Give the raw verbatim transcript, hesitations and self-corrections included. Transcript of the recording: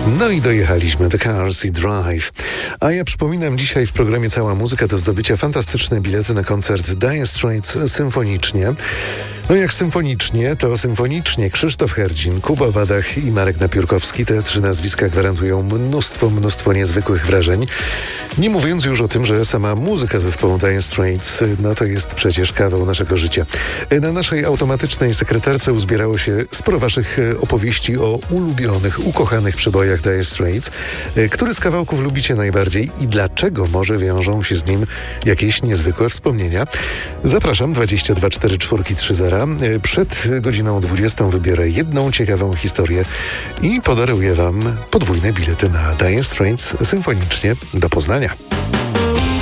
No i dojechaliśmy do Cars i Drive. A ja przypominam, dzisiaj w programie Cała Muzyka do zdobycia fantastyczne bilety na koncert Dire Straits symfonicznie. No jak symfonicznie, to symfonicznie. Krzysztof Herdzin, Kuba Badach i Marek Napiórkowski. Te trzy nazwiska gwarantują mnóstwo, mnóstwo niezwykłych wrażeń. Nie mówiąc już o tym, że sama muzyka zespołu Dire Straits, no to jest przecież kawał naszego życia. Na naszej automatycznej sekretarce uzbierało się sporo waszych opowieści o ulubionych, ukochanych przebojach Dire Straits. Który z kawałków lubicie najbardziej i dlaczego może wiążą się z nim jakieś niezwykłe wspomnienia? Zapraszam, dwadzieścia dwa cztery cztery trzy zero. Przed godziną dwudziestą wybiorę jedną ciekawą historię i podaruję wam podwójne bilety na Dire Straits symfonicznie do Poznania.